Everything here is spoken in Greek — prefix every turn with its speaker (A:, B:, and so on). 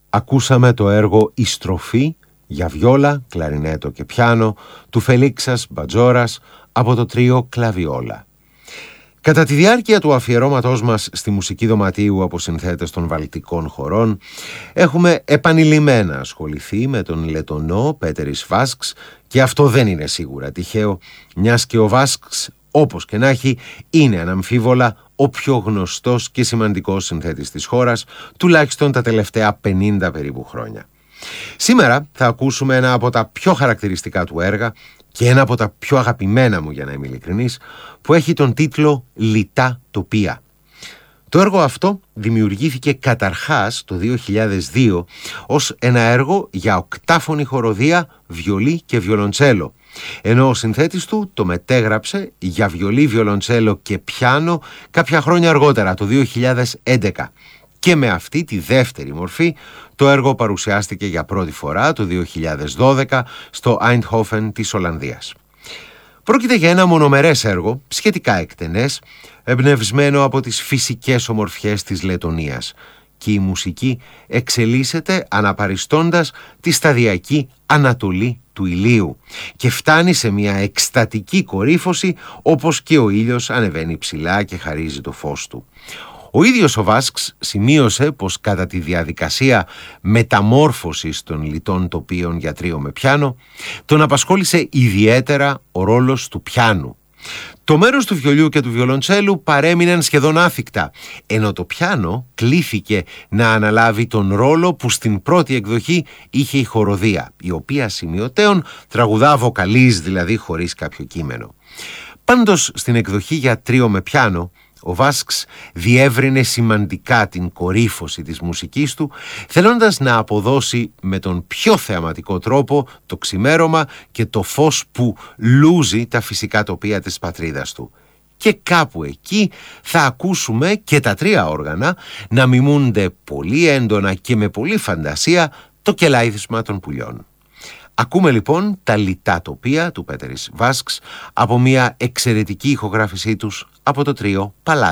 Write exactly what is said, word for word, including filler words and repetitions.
A: Ακούσαμε το έργο «Η Στροφή» για βιόλα, κλαρινέτο και πιάνο του Φελίξας Μπατζόρας από το τρίο Κλαβιόλα. Κατά τη διάρκεια του αφιερώματός μας στη μουσική δωματίου από συνθέτες των βαλτικών χωρών, έχουμε επανειλημμένα ασχοληθεί με τον Λετονό Πέτερις Βάσκς, και αυτό δεν είναι σίγουρα τυχαίο, μιας και ο Βάσκς, όπως και να έχει, είναι αναμφίβολα ο πιο γνωστός και σημαντικός συνθέτης της χώρας, τουλάχιστον τα τελευταία πενήντα περίπου χρόνια. Σήμερα θα ακούσουμε ένα από τα πιο χαρακτηριστικά του έργα και ένα από τα πιο αγαπημένα μου, για να είμαι ειλικρινής, που έχει τον τίτλο «Λιτά τοπία». Το έργο αυτό δημιουργήθηκε καταρχάς το δύο χιλιάδες δύο ως ένα έργο για οκτάφωνη χοροδία, βιολί και βιολοντσέλο, ενώ ο συνθέτης του το μετέγραψε για βιολί, βιολοντσέλο και πιάνο κάποια χρόνια αργότερα, το δύο χιλιάδες έντεκα. Και με αυτή τη δεύτερη μορφή το έργο παρουσιάστηκε για πρώτη φορά το δύο χιλιάδες δώδεκα στο Eindhoven της Ολλανδίας. Πρόκειται για ένα μονομερές έργο, σχετικά εκτενές, εμπνευσμένο από τις φυσικές ομορφιές της Λετονίας, και η μουσική εξελίσσεται αναπαριστώντας τη σταδιακή ανατολή του ηλίου και φτάνει σε μια εκστατική κορύφωση, όπως και ο ήλιος ανεβαίνει ψηλά και χαρίζει το φως του. Ο ίδιος ο Βάσκς σημείωσε πως κατά τη διαδικασία μεταμόρφωσης των λιτών τοπίων για τρίο με πιάνο τον απασχόλησε ιδιαίτερα ο ρόλος του πιάνου. Το μέρος του βιολιού και του βιολοντσέλου παρέμειναν σχεδόν άθικτα, ενώ το πιάνο κλήθηκε να αναλάβει τον ρόλο που στην πρώτη εκδοχή είχε η χοροδία, η οποία σημειωτέων τραγουδά βοκαλίζ, δηλαδή χωρίς κάποιο κείμενο. Πάντως στην εκδοχή για τρίο με πιάνο ο Βάσκς διεύρυνε σημαντικά την κορύφωση της μουσικής του, θέλοντας να αποδώσει με τον πιο θεαματικό τρόπο το ξημέρωμα και το φως που λούζει τα φυσικά τοπία της πατρίδας του. Και κάπου εκεί θα ακούσουμε και τα τρία όργανα να μιμούνται πολύ έντονα και με πολύ φαντασία το κελάιδισμα των πουλιών. Ακούμε λοιπόν τα λιτά τοπία του Πέτερις Βάσκς από μια εξαιρετική ηχογράφησή τους από το τρίο Παλάδι.